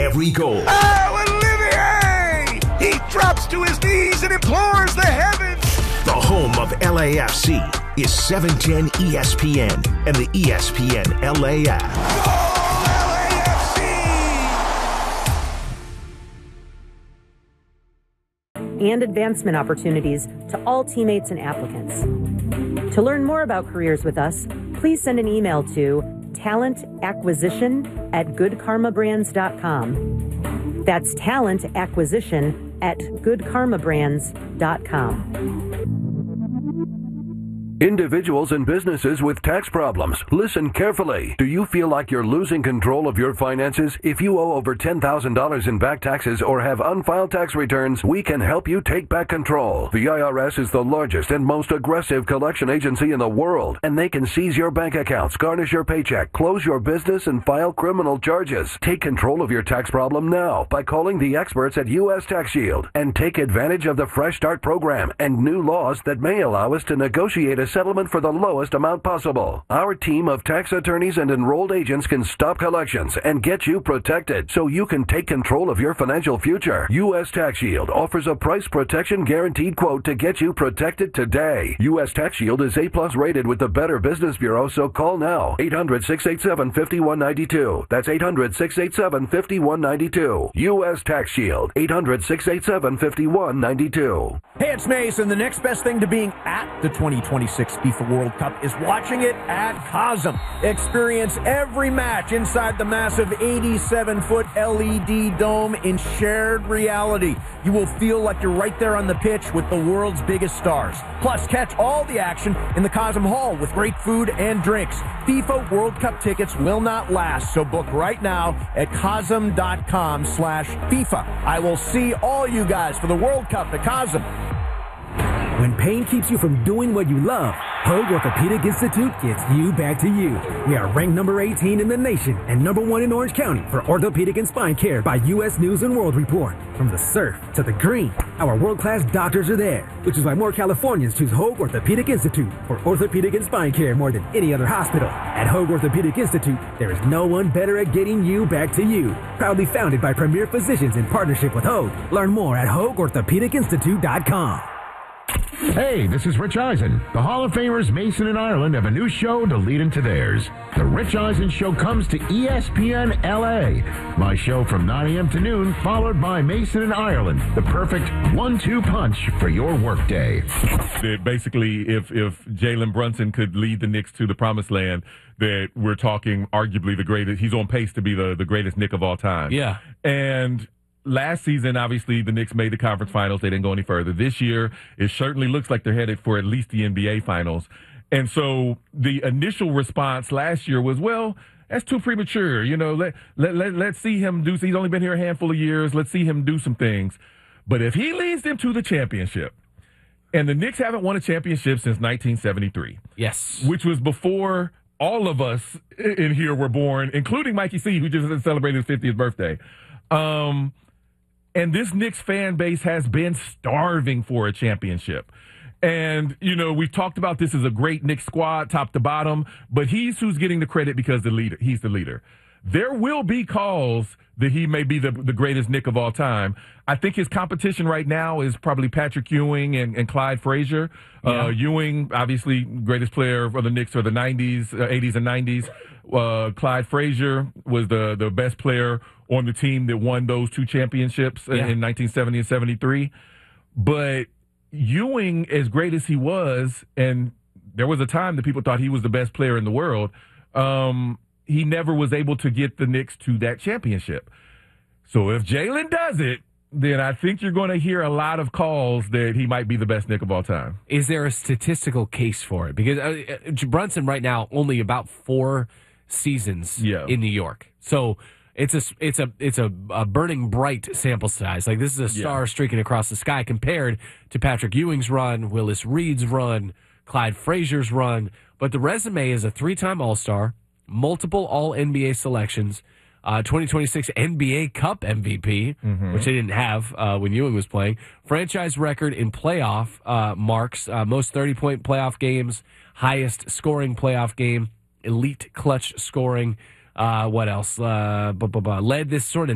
every goal. Oh, Olivier! He drops to his knees and implores the heavens. The home of LAFC is 710 ESPN and the ESPN LA app. Goal, LAFC! And advancement opportunities to all teammates and applicants. To learn more about careers with us, please send an email to talentacquisition@goodkarmabrands.com. That's talentacquisition@goodkarmabrands.com. Individuals and businesses with tax problems, listen carefully. Do you feel like you're losing control of your finances? If you owe over $10,000 in back taxes or have unfiled tax returns, we can help you take back control. The IRS is the largest and most aggressive collection agency in the world, and they can seize your bank accounts, garnish your paycheck, close your business, and file criminal charges. Take control of your tax problem now by calling the experts at U.S. Tax Shield and take advantage of the Fresh Start program and new laws that may allow us to negotiate a settlement for the lowest amount possible. Our team of tax attorneys and enrolled agents can stop collections and get you protected so you can take control of your financial future. U.S. Tax Shield offers a price protection guaranteed quote to get you protected today. U.S. Tax Shield is A+ rated with the Better Business Bureau, so call now. 800-687-5192. That's 800-687-5192. U.S. Tax Shield. 800-687-5192. Hey, it's Mason. The next best thing to being at the 2026 FIFA World Cup is watching it at Cosm. Experience every match inside the massive 87-foot LED dome in shared reality. You will feel like you're right there on the pitch with the world's biggest stars. Plus, catch all the action in the Cosm Hall with great food and drinks. FIFA World Cup tickets will not last, so book right now at cosm.com/FIFA. I will see all you guys for the World Cup at Cosm. When pain keeps you from doing what you love, Hoag Orthopedic Institute gets you back to you. We are ranked number 18 in the nation and number 1 in Orange County for orthopedic and spine care by U.S. News and World Report. From the surf to the green, our world-class doctors are there, which is why more Californians choose Hoag Orthopedic Institute for orthopedic and spine care more than any other hospital. At Hoag Orthopedic Institute, there is no one better at getting you back to you. Proudly founded by premier physicians in partnership with Hoag. Learn more at HoagOrthopedicInstitute.com. Hey, this is Rich Eisen. The Hall of Famers Mason and Ireland have a new show to lead into theirs. The Rich Eisen Show comes to ESPN LA. My show from 9 a.m. to noon, followed by Mason and Ireland. The perfect 1-2 punch for your workday. Basically, if Jalen Brunson could lead the Knicks to the promised land, that we're talking arguably the greatest. He's on pace to be the greatest Knick of all time. Yeah. And last season, obviously, the Knicks made the conference finals. They didn't go any further. This year, it certainly looks like they're headed for at least the NBA finals. And so the initial response last year was, well, that's too premature. You know, let's see him do. He's only been here a handful of years. Let's see him do some things. But if he leads them to the championship, and the Knicks haven't won a championship since 1973. Yes. Which was before all of us in here were born, including Mikey C., who just celebrated his 50th birthday. And this Knicks fan base has been starving for a championship. And, you know, we've talked about this as a great Knicks squad, top to bottom, but he's who's getting the credit because he's the leader. There will be calls that he may be the greatest Knick of all time. I think his competition right now is probably Patrick Ewing and Clyde Frazier. Yeah. Ewing, obviously, greatest player for the Knicks for the 80s and 90s. Clyde Frazier was the best player on the team that won those two championships in 1970 and 73. But Ewing, as great as he was, and there was a time that people thought he was the best player in the world, he never was able to get the Knicks to that championship. So if Jalen does it, then I think you're going to hear a lot of calls that he might be the best Knick of all time. Is there a statistical case for it? Because Brunson right now only about 4 seasons in New York. So it's a burning bright sample size. Like, this is a star streaking across the sky compared to Patrick Ewing's run, Willis Reed's run, Clyde Frazier's run. But the resume is a 3-time All-Star, multiple All-NBA selections, 2026 NBA Cup MVP, which they didn't have when Ewing was playing. Franchise record in playoff marks, most 30-point playoff games, highest scoring playoff game, elite clutch scoring. What else? Led this sort of